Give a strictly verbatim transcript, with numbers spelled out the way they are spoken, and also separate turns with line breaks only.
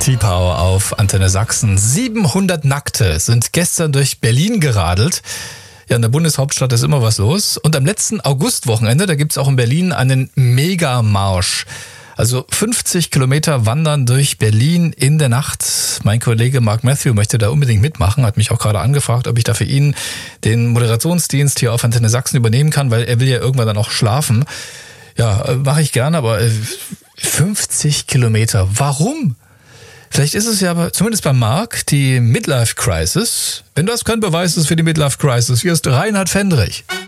T-Power auf Antenne Sachsen. siebenhundert Nackte sind gestern durch Berlin geradelt. Ja, in der Bundeshauptstadt ist immer was los. Und am letzten Augustwochenende, da gibt's auch in Berlin einen Megamarsch. Also fünfzig Kilometer wandern durch Berlin in der Nacht. Mein Kollege Mark Matthew möchte da unbedingt mitmachen, hat mich auch gerade angefragt, ob ich da für ihn den Moderationsdienst hier auf Antenne Sachsen übernehmen kann, weil er will ja irgendwann dann auch schlafen. Ja, mache ich gerne, aber fünfzig Kilometer, warum? Vielleicht ist es ja aber, zumindest bei Mark, die Midlife Crisis. Wenn das kein Beweis ist für die Midlife Crisis, hier ist Reinhard Fendrich.